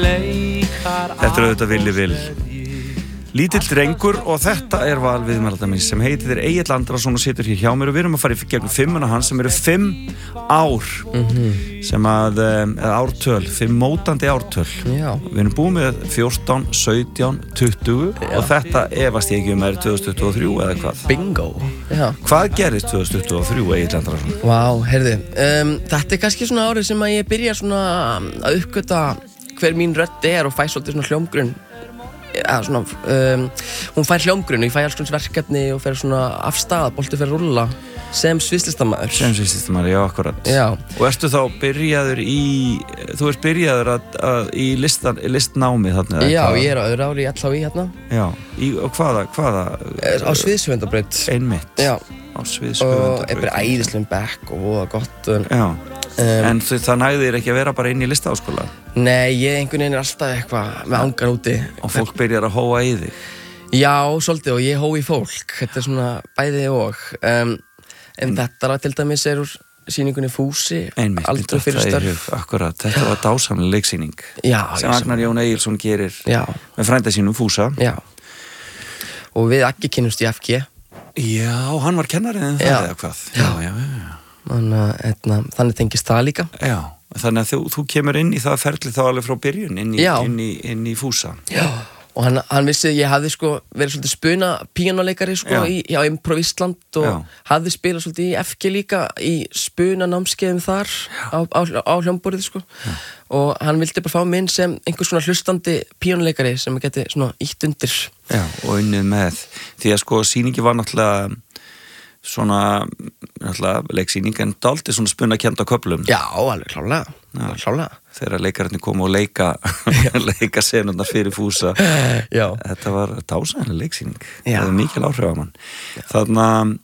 Þetta auðvitað Villi Vill. Lítill drengur og þetta val viðmælandamins sem heitir Egill Andrason og situr hér hjá mér og við erum að fara í gegnum 5 hans sem eru 5 ár sem að ártöl, 5 mótandi ártöl. Já. Við erum búið með 14, 17, 20 og þetta efast ég ekki er 2023 eða hvað. Bingo. Já. Hvað gerist 2023 Egill Andrason? Vá, heyrðu, þetta kannski svona árið sem að ég byrja svona að uppgöta hver mín rödd og fæ svolítið svona hljómgrunn. Ja, svona, hún fær hljómgrunn og ég fæ alls konar verkefni og fer svona af stað, bolti fer að rúlla sem sviðslistamaður. Sem sviðslistamaður, já, akkurat. Já. Og ertu þá byrjaður þú ert byrjaður í listnámi þarna? Já, ég á öðru ári í LHÍ hérna. Já, og hvaða? Á sviðshöfundabraut. Einmitt. Já. Á sviðshöfundabraut. Og ég bara æðislegum bekk og voða gott. Já. En það nægði þér ekki að vera bara inn í listaháskóla? Nei, ég einhvern veginn alltaf eitthvað með angan úti. Og fólk byrjar að hóa í þig? Já, svolítið, og ég hóa í fólk. Þetta svona bæði og. En þetta til dæmis úr sýningunni Fúsi. Einmitt, Aldur fyrir störf. Akkurat, þetta var dásamlega leiksýning. Já. Sem Agnar Jón Egilsson gerir með frænda sínum Fúsa. Já. Og við Aggi kynnumst í FG. Já, hann var kennarinn það eða hvað? Já. Þannig tengist það líka. Já, þannig að þú kemur inn í það ferli þá alveg frá byrjun inn í Fúsa. Já, og hann vissi ég hafði verið svolítið spuna píanóleikari hjá Improv Ísland og hafði spilað svolítið í FG líka í spuna námskeiðum þar á hljómborðið og hann vildi bara fá mig inn sem einhvers svona hlustandi píanóleikari sem geti svona ítt undir. Já, og unnið með því að sýningi var náttúrulega svona leiksýning en dálítið svona spunakend á köflum. Já, alveg klálega. Þegar leikararnir komu og leika senurnar fyrir Fúsa. Já. Þetta var dásamlega leiksýning. Það hefði mikil áhrif á mann.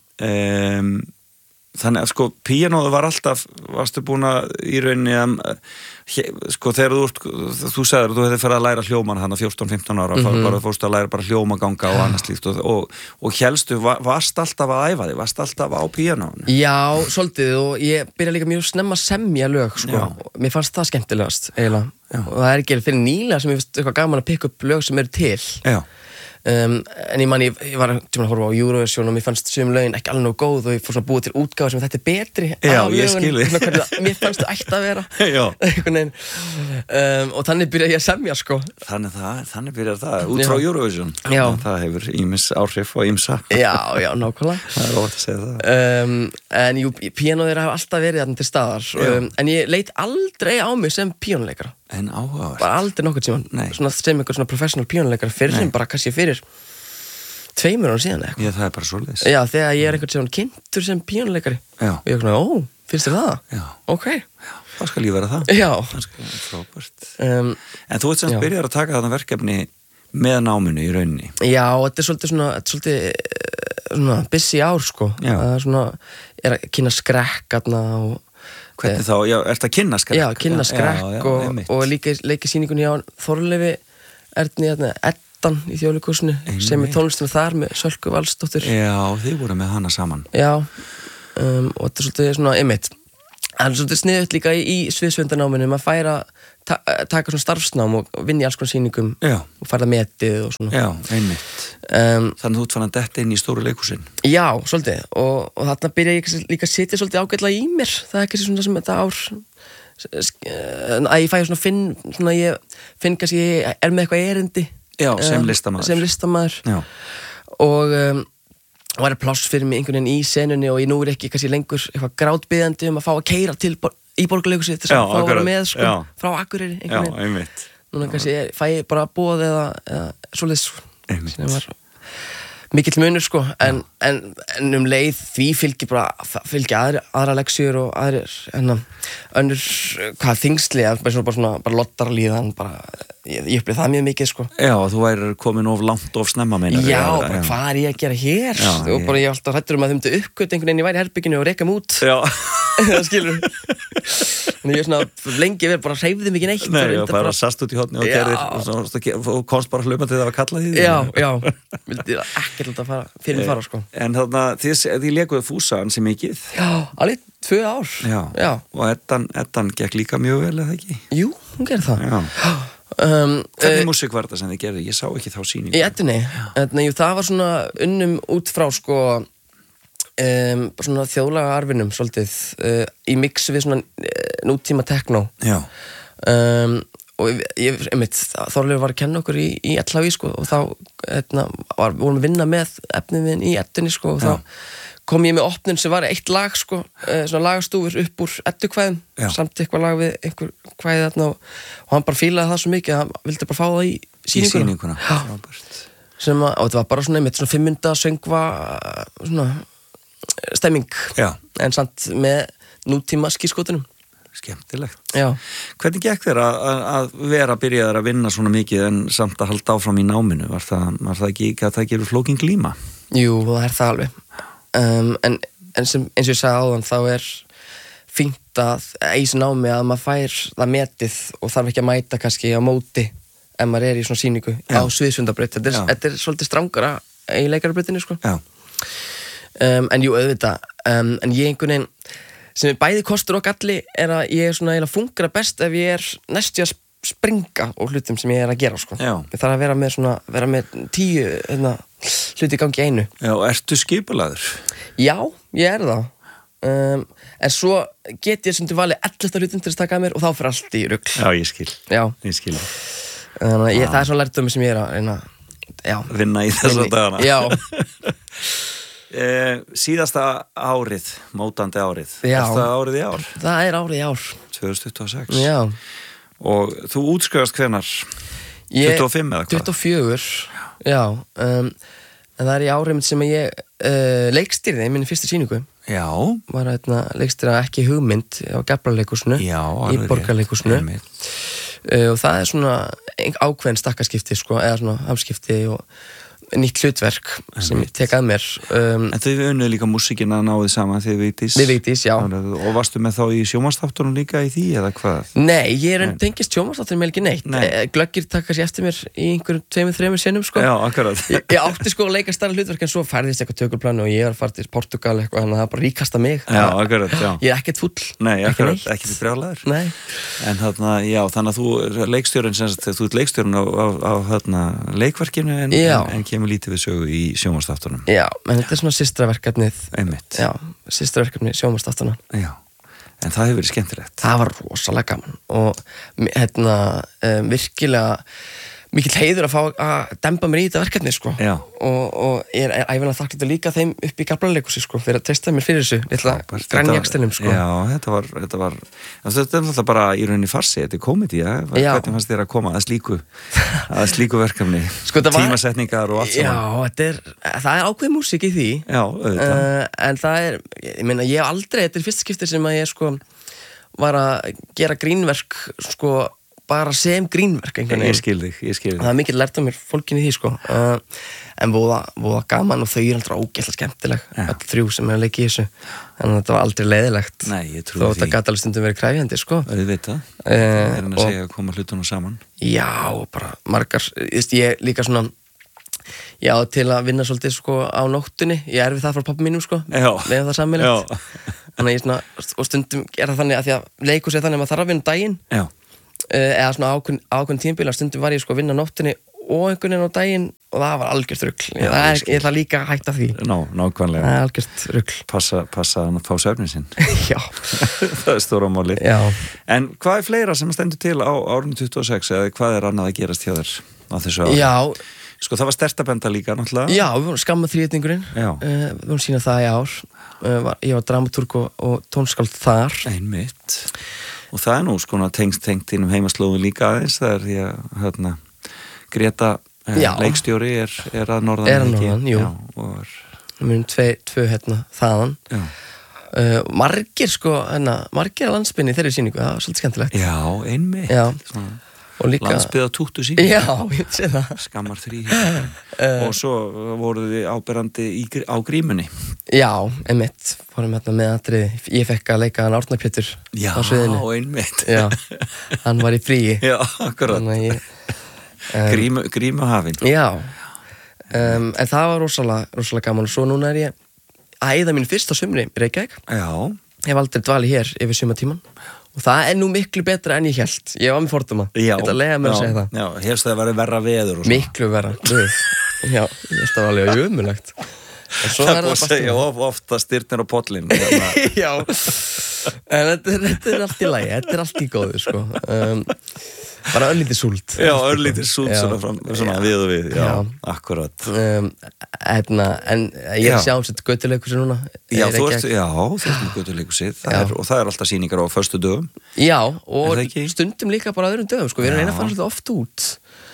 Þannig að píanóðu var alltaf, varstu búin að í rauninni að þegar þú sagðir að þú hefði farið að læra hljóman hana 14-15 ára, bara fórstu að læra bara hljómaganga og annað slíkt og hélstu, varst alltaf að æfa þig, varst alltaf á píanónu? Já, svolítið og ég byrja líka mjög snemma að semja lög, mér fannst það skemmtilegast eiginlega og það ekki fyrir nýlega sem ég finnst eitthvað gaman að pikka upp lög sem eru til. Já. En ég var að horfa á Eurovision og mér fannst sum lögin ekki alveg nógu góð og ég fór svona að búa til útgáfa sem þetta betri. Já, ég skil þig. Mér fannst það ætti að vera. Já. Og þannig byrjaði ég að semja Þannig byrjaði það, út frá Eurovision. Já. Það hefur ýmis áhrif og ýmsa. Já, nákvæmlega. Það óvægt að segja það. En jú, píanóður hafa alltaf verið þarna til staðar. En ég leit aldrei á mig sem píanóleikara. En áhugavert. Bara aldrei nokkuð tímann. Sem einhver svona professional píanóleikara fyrir bara kannski fyrir 2 árum síðan eitthvað. Já, það er bara svoleiðis. Já, þegar ég einhvern tímann kynntur sem píanóleikari. Já. Og ég finnst þér það? Já. Ok. Já, það skal ég vera það. Já. Það skal frábært. En þú ert semst byrjar að taka þarna verkefni með náminu í rauninni. Já, þetta er svolítið busy ár, Já. Það er svona, að kynna skrekk og hvernig þá, ertu að kynna skrekk? Já, kynna skrekk og líka leika sýningunni á Þorleifi Erni Eddan í Þjóðleikhúsinu sem tónlistina þar með Sölku Valsdóttur. Já, þið voru með hana saman. Já, og þetta er svolítið svona einmitt. Það er svolítið sniðugt líka í sviðsvöndanáminu, maður fær að taka svona starfsnám og vinna í alls konar sýningum og fara metið og svona. Já, einmitt. Þannig að þú ert fann að detta inn í stóru leikhúsin. Já, svolítið. Og þarna byrja ég líka að sitja svolítið ágætlega í mér. Það er ekki svona sem þetta ár að ég fæ svona ég finn kannski ég með eitthvað erindi. Já, sem listamaður. Já. Og var pláss fyrir mig einhvern veginn í senunni og ég nú ekki kannski lengur eitthvað grátbiðandi að fá að keyra til í Borgarleikhúsið til þess að fá að vera með frá Akureyri einhvern veginn. Já, einmitt. Núna kannski fæ ég bara boð eða svoleiðis sem var mikill munur en leið því fylgja aðra leksjur og önnur þingsli bara lottar líðan ég upplið það mjög mikið Já, þú væri komin of langt of snemma meina Já, hvað er ég að gera hér og bara ég alltaf hrættur að þau myndi uppgöt einhvern veginn ég væri í herbygginu og reka mig út Já það skilur en ég lengi verið bara hreyfði mikið neitt Nei, bara sast út í horni og gerðir og komst bara hluma til það að kalla því Já, vildi ekkert láta fara fyrir mig fara En þannig að þið lékuðu Fúsa ansi mikið Já, alveg 2 ár Já, og Eddan gekk líka mjög vel eða ekki? Jú, hún gerði það Hvernig músík var það sem þið gerðu? Ég sá ekki þá sýningu. Í Eddunni, það var svona út frá sko svona þjóðlaga arfinum svolítið, í mix við svona nútíma techno. Já. Og Þorleifur var að kenna okkur í LHÍ sko, og þá vorum við vinna með efnið í Eddunni sko, og þá kom ég með opnun sem var eitt lag sko, svona lagastúfur upp úr eddukvæðum, samt eitthvað lag við einhver kvæði þarna, og hann bara fílaði það svo mikið að hann vildi bara fá það í sýninguna. Sem og þetta var bara svona einmitt svona 5 mínútna söngva svona stemming, en samt með nútíma skírskotunum. Skemmtilegt. Já. Hvernig gekk þér að vera byrjaðar að vinna svona mikið en samt að halda áfram í náminu? Var það ekki að það gerur flókin glíma? Jú, það það alveg. En eins og ég sagði áðan, þá fínt að í þessu námi að maður fær það metið og þarf ekki að mæta kannski á móti ef maður í svona sýningu á Sviðsundabraut. Þetta svolítið strangara í leikarabrautinni sko. Já. En jú, auðvitað, en ég einhvern veginn sem bæði kostur og galli að ég svona eiginlega fungera best ef ég næstu að springa og hlutum sem ég að gera sko. Ég þarf að vera með 10 hluti í gangi einu. Já, ertu skipulagður? Já, ég það. En svo get ég sem til valið 11 hlutum til að taka að mér og þá fyrir allt í rugl. Já, ég skil. Já. Ég skil. Þannig að það svona lærdómi sem ég að reyna vinna í þessa dagana. Já. Síðasta árið, mótandi árið. Já. Það árið í ár? Það árið í ár. 2026. Já. Og þú útskrifast hvenær? 25 eða hvað? 24, já. En það í árið sem ég leikstýrði í minni fyrstu sýningu. Já. Var leikstýra ekki hugmynd á Gaflarleikhúsinu. Já, í Borgarleikhúsinu. Og það svona ákveðin stakkaskipti sko, eða svona hamskipti og nýtt hlutverk sem ég tek að mér. En þau unnuðu líka músíkina náðu saman þið Vigdís? Við Vigdís, já. Og varstu með þá í sjónvarpsþáttunum líka í því eða hvað? Nei, ég tengist sjónvarpsþáttunum með ekki neitt. Glöggir taka sér eftir mér í einhverjum 2-3 sinnum sko. Já, akkurat. Ég átti sko að leika starra hlutverk en svo færðist eitthvað tökulplanu og ég var farið til Portugal eitthvað, þannig að það bara ríkasta mig. Já, akkurat, já. Ég ekkert fúll. Nei, akkurat, ekki brjálaður. Nei. En þarna, já, þannig að þú leikstjórinn, þú ert leikstjórinn á leikverkinu en kemur lítið við sögu í sjónvarpsþáttunum. Já, en þetta svona systraverkefnið. Einmitt. Já, systraverkefni sjónvarpsþáttunum. Já, en það hefur verið skemmtilegt. Það var rosalega gaman og virkilega mikill heiður að fá að demba mér í þetta verkefni sko. Já. Og ég æfilega þakklátur líka þeim upp í Gaflarleikhúsi sko, fyrir að treysta mér fyrir þessu litla grænjakstinum sko. Já, þetta var náttúrulega bara í rauninni farsi, þetta komedía. Hvernig fannst þér að koma að slíku verkefni sko, tímasetningar og allt saman? Já, það ákveð músík í því. Já, auðvitað. En það ég meina, ég hef aldrei, þetta fyrsta skipti sem að ég sko var að gera grínverk sko bara sem grínverk einhvern veginn. Ég skil þig. Það mikið lært á mér fólkin í því sko. En voða gaman og þau alltaf ógeðslega skemmtileg. Öll 3 sem leikið í þessu. Þannig að þetta var aldrei leiðilegt. Nei, ég trúi því. Þó þetta gat alveg stundum verið kræfjandi sko. Auðvitað. Það að segja að koma hlutunum saman. Já, bara margar. Ég líka svona til að vinna svolítið sko á nóttunni. Ég við það frá pabba mínum sko. Já. Leðum það sammeilegt. Þannig að ég svona, og stundum það þannig að því að leikhús þannig að maður þarf að vinna daginn. Já. Eða svona ákveðin tímabíla stundum var ég sko að vinna nóttinni og einhvern veginn á daginn og það var algjört rugl. Ég ætla líka að hætta því. Nákvæmlega. Það algjört rugl. Passa að fá svefnin sinn. Já. Það stóra máli. Já. En hvað fleira sem stendur til á árinu 26 eða hvað annað að gerast hjá þér á þessu ári? Já. Sko það var stertabenda líka náttúrulega. Já, við vorum Skamma þríhyrningurinn. Já. Við vorum sína það í ár. Ég var dramatúrg og tónskáld þar. Einmitt. Og það nú sko tengt innum heimaslóðu líka aðeins, það því að Greta leikstjóri er að norðan. Er að norðan, jú. Já, og við erum tvö þaðan. Já. Margir sko, margir landsbynni þeirri sýningu, það var svolítið skemmtilegt. Já, einmitt. Já. Landsbyggða túttu sýningu. Já, ég sé það. Skammar 3. Og svo voruð þið áberandi á Grímunni. Já, einmitt. Fórum með atriði. Ég fekk að leika hann Árna Pétur á sviðinu. Já, einmitt. Já, hann var í fríi. Já, akkurat. Grímuhafinn. Já. En það var rosalega gaman. Og svo núna er ég að eyða mín fyrsta sumri í Reykjavík. Já. Ég hef aldrei dvalið hér yfir sumartíman. og það nú miklu betra en ég hélt. Ég var með fordóma. Ég ætla að leiða mér að segja það. Já, helst það væri verra veður og svona. Miklu verra, já, ég held að það var alveg umulegt. Það búið að segja ofta styrnir á pollin. Já, en þetta allt í lagi, þetta allt í góðu, sko. Bara örlítið súld. Já, örlítið súld svona við og við, já. Akkurat. En ég sjá þetta götuleikhúsi núna. Já, þú ert með götuleikhúsi og það alltaf sýningar á föstu dögum. Já, og stundum líka bara öðrum dögum, sko. Við erum að fara svolítið oft út.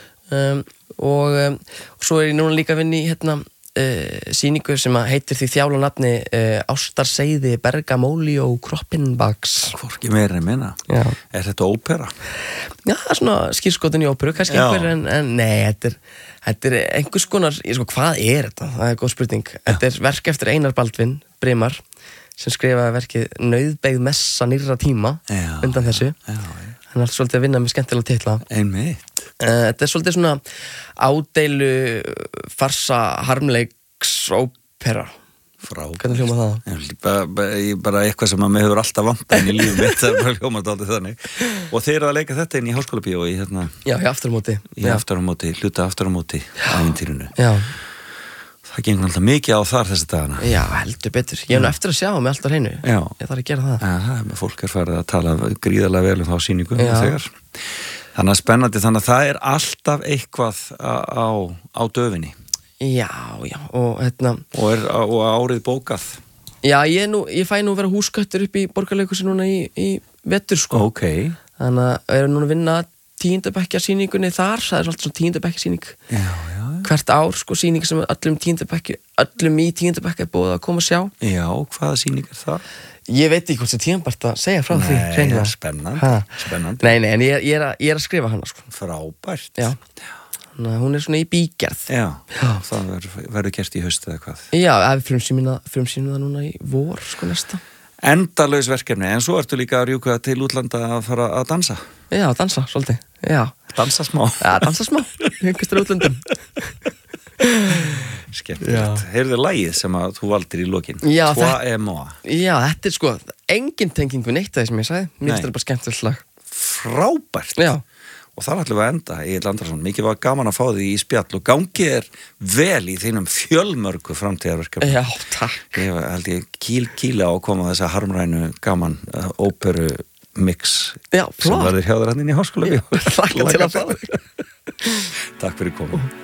Og svo ég núna líka að vinna í sýningu sem heitir því þjála nafni Ástarseiði Bergamóli og Kroppinbaks. Hvorki meira en minna. Þetta ópera? Já, svona skýrskotin í óperu, kannski einhver, en nei, þetta einhvers konar, hvað þetta? Það góð spurning. Þetta verk eftir Einar Baldvin Brimar, sem skrifaði verkið Nauðbeygð messa nýrra tíma undan þessu. Hann alltaf svolítið að vinna með skemmtilega titla. Einmitt. Þetta svolítið svona ádeilu farsa harmleiks ópera. Hvernig hljóma það? Bara eitthvað sem að mig hefur alltaf vantað inn í lífum mitt, það bara hljómað aldrei þannig. Og þeir eru að leika þetta inn í Háskólabíói hérna. Já, í Afturamóti. Hluta Afturamóti ævintýrinu. Já. Það gengur alltaf mikið á þar þessi dagana. Já, heldur betur. Ég nú eftir að sjá mig alltaf hreinu. Já. Ég þarf að gera það. Fólk farið að tala gríðarlega vel þá sýningu þegar. Þannig að spennandi, þannig að það alltaf eitthvað á döfinni. Já, og og árið bókað. Já, ég fæ nú að vera húsgöttur upp í Borgarleikhúsi núna í vetur, sko. Ok. Þannig að ég núna að vinna 10. bekkja sýningunni þar, það alltaf svona 10. bekkja sýning. Já. Hvert ár, sko, sýning sem öllum í 10. bekkja búið að koma að sjá. Já, hvaða sýning það? Ég veit ekki hvort það tímabært að segja frá því. Nei, spennandi. Nei, en ég er að skrifa hana, sko. Frábært. Já. Hún svona í bígerð. Já. Það verður gert í haust eða hvað. Já, við frumsýnum það núna í vor, sko, næsta. Endalaus verkefni, en svo ertu líka að rjúka til útlanda að fara að dansa. Já, dansa, svolítið. Já. Dansa smá. Já, dansa smá. Einhverstur útlöndum. Skemmtilegt. Heyrðu lagið sem að þú valdir í lokin? Já, Toi et moi. Já, þetta sko engin tenging við neitt það sem ég sagði. Mér finnst þetta bara skemmtilegt lag. Frábært. Já. Og þar ætlum við að enda, Egill Andrason. Mikið var gaman að fá því í spjall og gangið vel í þínum fjölmörgu framtíðarverkefni. Já, takk. Ég held ég kýla á að koma þessa harmrænu gaman óperu mix sem verður hjá þér hann inn í Háskólabíói. Takk til að fá þig. Takk fyrir komin.